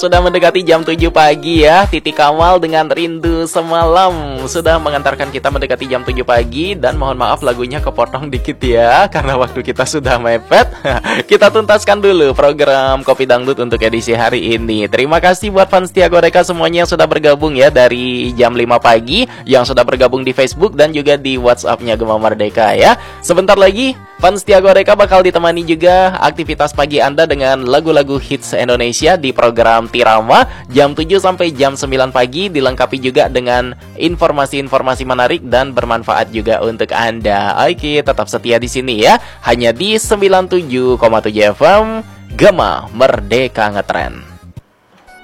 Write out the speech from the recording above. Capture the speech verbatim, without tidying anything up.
Sudah mendekati jam tujuh pagi ya. Titi Kamal dengan Rindu Semalam sudah mengantarkan kita mendekati jam tujuh pagi. Dan mohon maaf lagunya kepotong dikit ya, karena waktu kita sudah mepet. Kita tuntaskan dulu program Kopi Dangdut untuk edisi hari ini. Terima kasih buat fans Setia Goreka semuanya yang sudah bergabung ya dari jam lima pagi, yang sudah bergabung di Facebook dan juga di WhatsApp-nya Gema Merdeka ya. Sebentar lagi fans Setia Goreka bakal ditemani juga aktivitas pagi Anda dengan lagu-lagu hits Indonesia di program Tirama jam tujuh sampai jam sembilan pagi, dilengkapi juga dengan informasi-informasi menarik dan bermanfaat juga untuk Anda. Oke, tetap setia di sini ya. Hanya di sembilan puluh tujuh koma tujuh F M Gema Merdeka Ngetren.